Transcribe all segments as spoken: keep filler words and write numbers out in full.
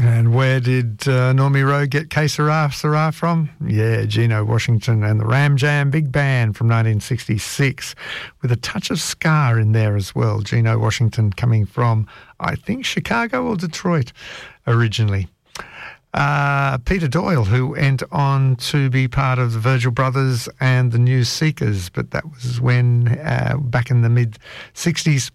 And where did uh, Normie Rowe get Que Sera, Sera from? Yeah, Gino Washington and the Ram Jam Big Band from nineteen sixty-six, with a touch of ska in there as well. Gino Washington coming from, I think, Chicago or Detroit originally. Uh, Peter Doyle, who went on to be part of the Virgil Brothers and the New Seekers, but that was when, uh, back in the mid-sixties.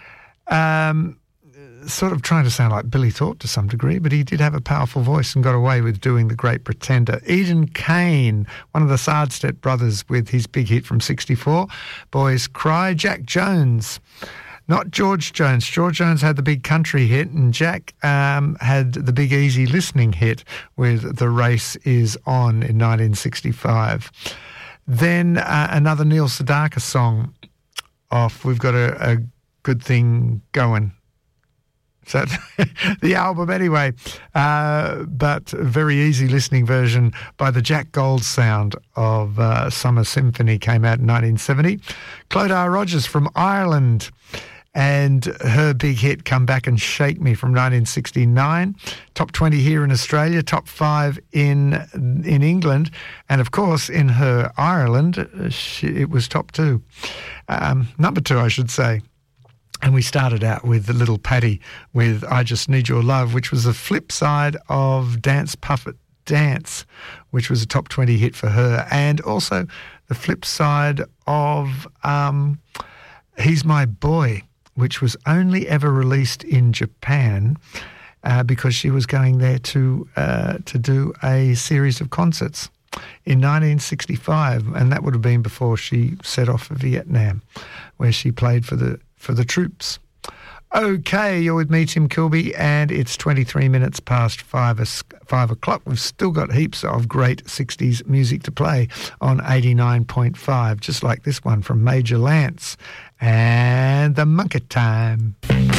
Um... Sort of trying to sound like Billy Thorpe to some degree, but he did have a powerful voice and got away with doing The Great Pretender. Eden Kane, one of the Sardstedt brothers, with his big hit from sixty-four, Boys Cry. Jack Jones, not George Jones. George Jones had the big country hit, and Jack um, had the big easy listening hit with The Race Is On in nineteen sixty-five. Then uh, another Neil Sedaka song off We've Got a, a Good Thing Going. So the album anyway, uh, but a very easy listening version by the Jack Gold Sound of uh, Summer Symphony came out in nineteen seventy. Clodagh Rogers from Ireland and her big hit Come Back and Shake Me from nineteen sixty-nine. Top twenty here in Australia, top five in in England, and of course in her Ireland, she, it was top two. Um, number two, I should say. And we started out with the Little Paddy with I Just Need Your Love, which was the flip side of Dance Puffet Dance, which was a top twenty hit for her, and also the flip side of um, He's My Boy, which was only ever released in Japan uh, because she was going there to uh, to do a series of concerts in nineteen sixty-five, and that would have been before she set off for Vietnam, where she played for the for the troops. Okay, you're with me, Tim Kilby, and it's twenty-three minutes past five, five o'clock. We've still got heaps of great sixties music to play on eighty-nine point five, just like this one from Major Lance and the Monkey Time.